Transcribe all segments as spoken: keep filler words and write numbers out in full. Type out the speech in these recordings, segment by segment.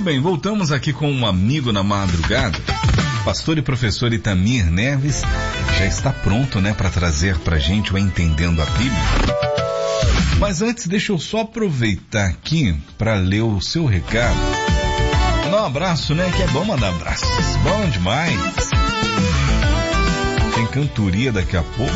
bem, voltamos aqui com um amigo na madrugada. Pastor e professor Itamir Neves já está pronto, né, para trazer pra gente o Entendendo a Bíblia. Mas antes, deixa eu só aproveitar aqui para ler o seu recado. Mandar um abraço, né, que é bom mandar abraços. Bom demais. Tem cantoria daqui a pouco.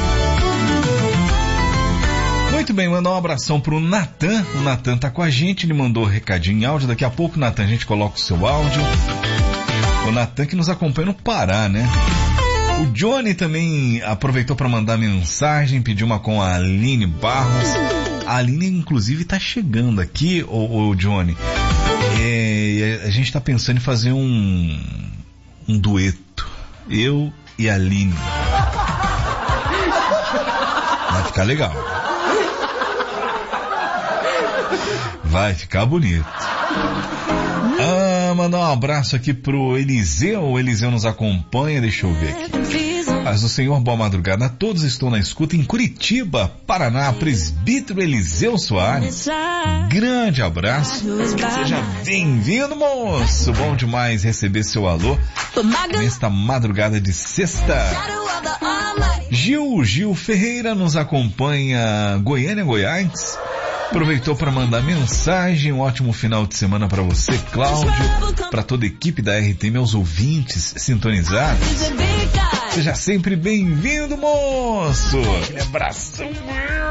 Muito bem, mandar um abração pro Natan. O Natan tá com a gente, ele mandou recadinho em áudio. Daqui a pouco, Natan, a gente coloca o seu áudio. O Natan que nos acompanha no Pará, né? O Johnny também aproveitou para mandar mensagem, pediu uma com a Aline Barros. A Aline, inclusive, tá chegando aqui, ô, ô Johnny. É, a gente tá pensando em fazer um, um dueto. Eu e a Aline. Vai ficar legal. Vai ficar bonito. Ah, mandar um abraço aqui pro Eliseu. O Eliseu nos acompanha, deixa eu ver aqui. Paz do Senhor, boa madrugada. Todos estão na escuta em Curitiba, Paraná. Presbítero Eliseu Soares. Grande abraço. Seja bem-vindo, moço. Bom demais receber seu alô nesta madrugada de sexta. Gil, Gil Ferreira nos acompanha, Goiânia, Goiás. Aproveitou para mandar mensagem. Um ótimo final de semana para você, Cláudio, para toda a equipe da R T, meus ouvintes sintonizados. Seja sempre bem-vindo, moço. Aquele abraço.